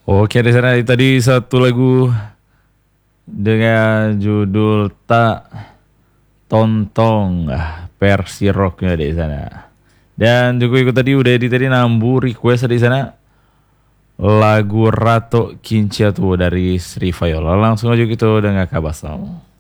Oke, di sana tadi satu lagu dengan judul Tak Tontong versi rocknya di sana. Dan juga ikut tadi udah di tadi nambu request di sana lagu Rato Kinciatu dari Sri Viola. Langsung aja gitu dengan kabar sama.